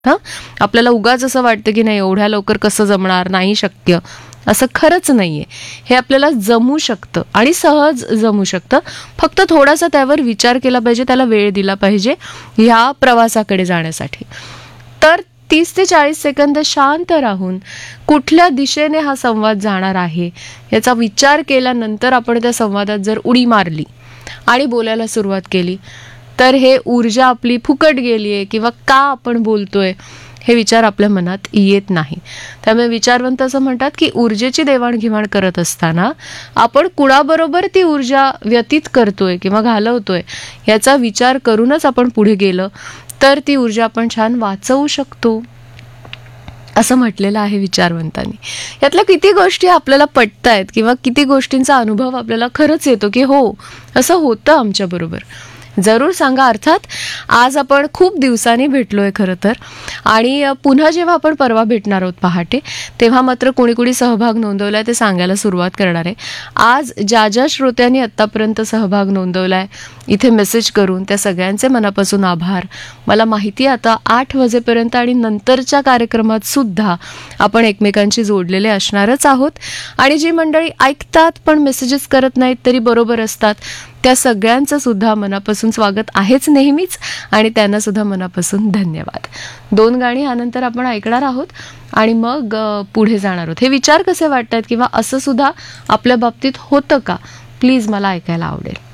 हां, आपल्याला उगाच असं वाटतं की नाही एवढ्या लवकर कसं जमणार, नाही शक्य. असं खरंच नाहीये. हे आपल्याला जमू शकतं आणि सहज जमू शकतं. फक्त थोडासा त्यावर विचार केला पाहिजे, त्याला वेळ दिला पाहिजे ह्या प्रवासाकडे जाण्यासाठी. तर 30 ते 40 सेकंद शांत राहून कुठल्या दिशेने हा संवाद जाणार आहे याचा विचार केल्यानंतर आपण त्या संवादात जर उडी मारली आणि बोलायला सुरुवात केली तर हे ऊर्जा आपली फुकट गेली आहे किंवा का आपण बोलतोय हे विचार आपल्या मनात येत नाही. त्यामुळे विचारवंत असं म्हणतात की ऊर्जेची देवाणघेवाण करत असताना आपण कुणाबरोबर ती ऊर्जा व्यतीत करतोय किंवा घालवतोय याचा विचार करूनच आपण पुढे गेलं तर ती ऊर्जा आपण छान वाचवू शकतो असं म्हटलेलं आहे विचारवंतांनी. यातल्या किती गोष्टी आपल्याला पटतायत किंवा किती गोष्टींचा अनुभव आपल्याला खरंच येतो की हो असं होतं आमच्याबरोबर. जरूर सांगा. अर्थात आज आपण खूप दिवसांनी भेटलोय खरं तर आणि पुन्हा जेव्हा आपण परवा भेटणार आहोत पहाटे तेव्हा मात्र कोणी कोणी सहभाग नोंदवलाय ते सांगायला सुरुवात करणार आहे. आज ज्या ज्या श्रोत्यांनी आत्तापर्यंत सहभाग नोंदवलाय इथे मेसेज करून त्या सगळ्यांचे मनापासून आभार. मला माहिती आहे आता 8 वाजेपर्यंत आणि नंतरच्या कार्यक्रमात सुद्धा आपण एकमेकांशी जोडलेले असणारच आहोत आणि जी मंडळी ऐकतात पण मेसेजेस करत नाहीत तरी बरोबर असतात त्या सगळ्यांचं सुद्धा मनापासून स्वागत आहेच नेहमीच आणि त्यांना सुद्धा मनापासून धन्यवाद. 2 गाणी यानंतर आपण ऐकणार आहोत आणि मग पुढे जाणार आहोत. हे विचार कसे वाटतात किंवा असं सुद्धा आपल्या बाबतीत होतं का प्लीज मला ऐकायला आवडेल.